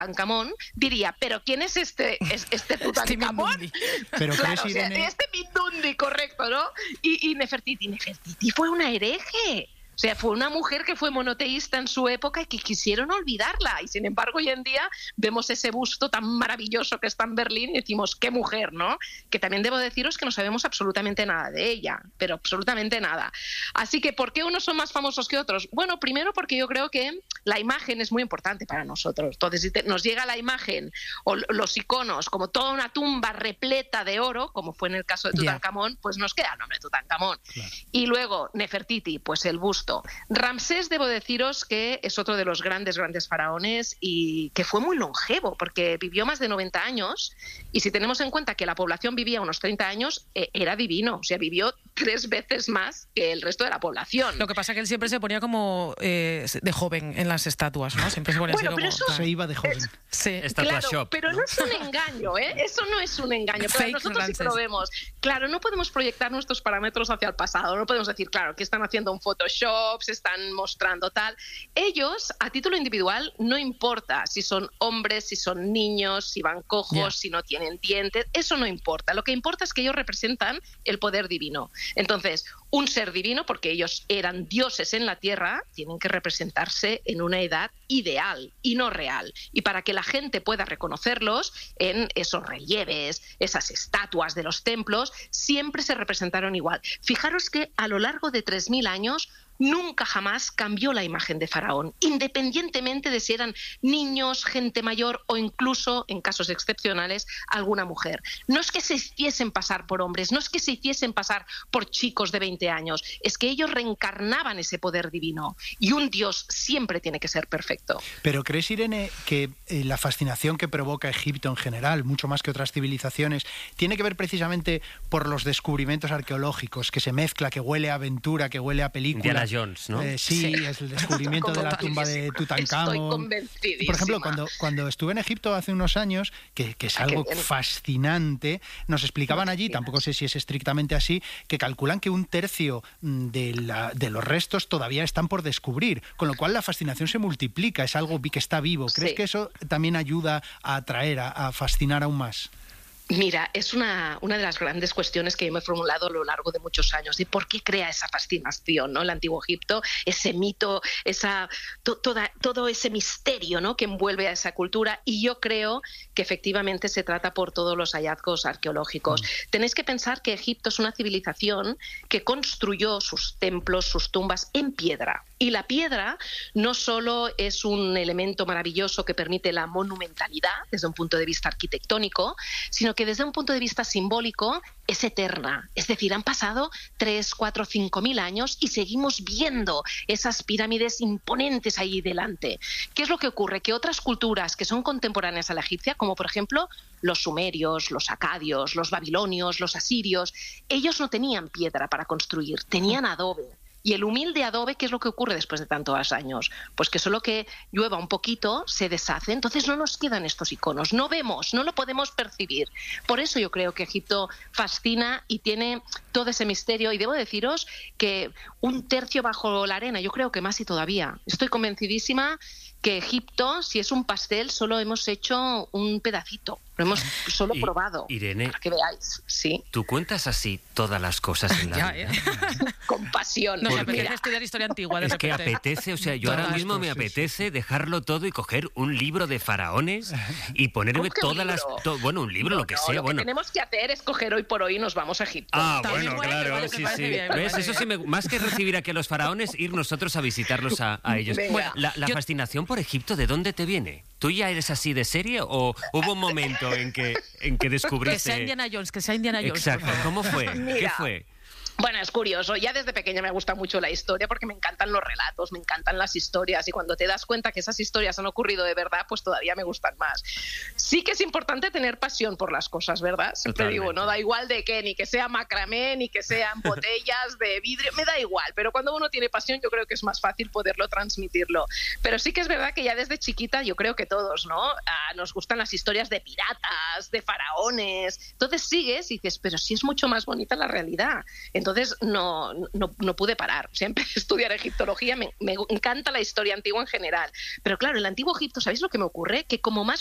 Tutankamón, diría, ¿pero quién es este Tutankamón? Pero claro, crees, Irene... este Mindundi, correcto, ¿no? Y Nefertiti fue una hereje. O sea, fue una mujer que fue monoteísta en su época y que quisieron olvidarla. Y sin embargo, hoy en día vemos ese busto tan maravilloso que está en Berlín y decimos, qué mujer, ¿no? Que también debo deciros que no sabemos absolutamente nada de ella, pero absolutamente nada. Así que, ¿por qué unos son más famosos que otros? Bueno, primero porque yo creo que la imagen es muy importante para nosotros. Entonces, si nos llega la imagen o los iconos como toda una tumba repleta de oro, como fue en el caso de Tutankamón, pues nos queda el nombre de Tutankamón. Claro. Y luego, Nefertiti, pues el busto. Ramsés, debo deciros que es otro de los grandes faraones y que fue muy longevo porque vivió más de 90 años y si tenemos en cuenta que la población vivía unos 30 años, era divino, o sea, vivió 3 veces más que el resto de la población. Lo que pasa es que él siempre se ponía como de joven en las estatuas, ¿no? Siempre se ponía así como... Eso... Se iba de joven. Sí. Claro, shop, pero no es un engaño, ¿eh? Eso no es un engaño, pero nosotros sí que lo vemos. Claro, no podemos proyectar nuestros parámetros hacia el pasado, no podemos decir, claro, que están haciendo un Photoshop, se están mostrando tal. Ellos, a título individual, no importa si son hombres, si son niños, si van cojos, si no tienen dientes, eso no importa. Lo que importa es que ellos representan el poder divino. Entonces, un ser divino, porque ellos eran dioses en la tierra, tienen que representarse en una edad ideal y no real. Y para que la gente pueda reconocerlos en esos relieves, esas estatuas de los templos, siempre se representaron igual. Fijaros que a lo largo de 3.000 años nunca jamás cambió la imagen de Faraón, independientemente de si eran niños, gente mayor o incluso, en casos excepcionales, alguna mujer. No es que se hiciesen pasar por hombres, no es que se hiciesen pasar por chicos de 20 años, es que ellos reencarnaban ese poder divino y un dios siempre tiene que ser perfecto. Pero ¿crees, Irene, que la fascinación que provoca Egipto en general, mucho más que otras civilizaciones, tiene que ver precisamente por los descubrimientos arqueológicos, que se mezcla, que huele a aventura, que huele a película? Indiana Jones, ¿no? Sí, es el descubrimiento de la tumba de Tutankamón. Estoy convencidísima. Por ejemplo, cuando estuve en Egipto hace unos años, que es algo fascinante, nos explicaban allí, tampoco sé si es estrictamente así, que calculan que 1/3 de los restos todavía están por descubrir, con lo cual la fascinación se multiplica, es algo que está vivo. ¿Crees que eso también ayuda a atraer, a fascinar aún más? Mira, es una de las grandes cuestiones que yo me he formulado a lo largo de muchos años, de por qué crea esa fascinación, ¿no? El Antiguo Egipto, ese mito, todo ese misterio, ¿no? Que envuelve a esa cultura, y yo creo que efectivamente se trata por todos los hallazgos arqueológicos. Tenéis que pensar que Egipto es una civilización que construyó sus templos, sus tumbas en piedra. Y la piedra no solo es un elemento maravilloso que permite la monumentalidad desde un punto de vista arquitectónico, sino que desde un punto de vista simbólico es eterna. Es decir, han pasado 3, 4, 5.000 años y seguimos viendo esas pirámides imponentes ahí delante. ¿Qué es lo que ocurre? Que otras culturas que son contemporáneas a la egipcia, como por ejemplo los sumerios, los acadios, los babilonios, los asirios, ellos no tenían piedra para construir, tenían adobe. Y el humilde adobe, ¿qué es lo que ocurre después de tantos años? Pues que solo que llueva un poquito se deshace, entonces no nos quedan estos iconos, no vemos, no lo podemos percibir. Por eso yo creo que Egipto fascina y tiene todo ese misterio, y debo deciros que 1/3 bajo la arena, yo creo que más y todavía. Estoy convencidísima que Egipto, si es un pastel, solo hemos hecho un pedacito, lo hemos solo probado. Irene, para que veáis, sí. Tú cuentas así todas las cosas en la vida. Con pasión. Nos apetece estudiar historia antigua. Es que apetece, o sea, yo ahora mismo me apetece dejarlo todo y coger un libro de faraones y ponerme todas las... bueno, un libro, lo que sea. Lo que tenemos que hacer es coger hoy por hoy y nos vamos a Egipto. Bueno, claro, sí. ¿Ves? Eso sí, más que recibir aquí a los faraones, ir nosotros a visitarlos a ellos. Bueno, la fascinación por Egipto, ¿de dónde te viene? ¿Tú ya eres así de serie o hubo un momento en que descubriste...? Que sea Indiana Jones, Exacto, ¿cómo fue? Mira, ¿Qué fue? Bueno, es curioso. Ya desde pequeña me gusta mucho la historia porque me encantan los relatos, me encantan las historias, y cuando te das cuenta que esas historias han ocurrido de verdad, pues todavía me gustan más. Sí que es importante tener pasión por las cosas, ¿verdad? Siempre digo, no da igual de qué, ni que sea macramé, ni que sean botellas de vidrio, me da igual, pero cuando uno tiene pasión yo creo que es más fácil poderlo transmitirlo. Pero sí que es verdad que ya desde chiquita yo creo que todos, ¿no? nos gustan las historias de piratas, de faraones. Entonces sigues y dices, pero sí es mucho más bonita la realidad. Entonces no pude parar. Siempre estudiar egiptología, me encanta la historia antigua en general. Pero claro, en el Antiguo Egipto, ¿sabéis lo que me ocurre? Que como más